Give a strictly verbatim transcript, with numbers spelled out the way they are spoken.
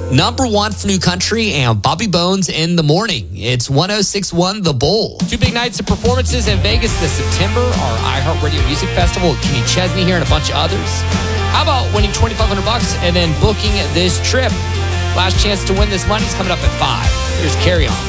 Number one for New Country and Bobby Bones in the morning. It's one oh six point one The Bull. Two big nights of performances in Vegas this September. Our iHeartRadio Music Festival with Kenny Chesney here and a bunch of others. How about winning twenty-five hundred bucks and then booking this trip? Last chance to win this money is coming up at five. Here's Carry On.